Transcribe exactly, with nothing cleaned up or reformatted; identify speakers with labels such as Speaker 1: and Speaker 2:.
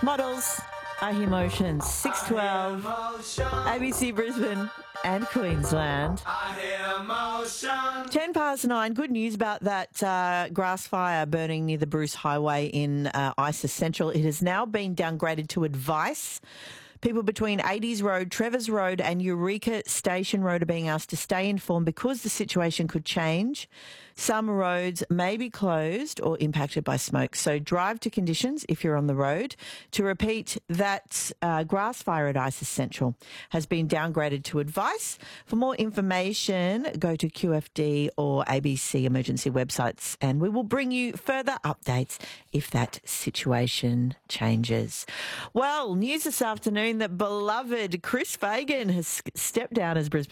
Speaker 1: Models, I Hear Motions, six twelve, A B C Brisbane and Queensland. ten past nine, good news about that uh, grass fire burning near the Bruce Highway in uh, Isis Central. It has now been downgraded to advice. People between eighties Road, Trevors Road and Eureka Station Road are being asked to stay informed because the situation could change. Some roads may be closed or impacted by smoke. So drive to conditions if you're on the road. To repeat, that uh, grass fire at Isis Central has been downgraded to advice. For more information, go to Q F D or A B C emergency websites and we will bring you further updates if that situation changes. Well, news this afternoon that beloved Chris Fagan has stepped down as Brisbane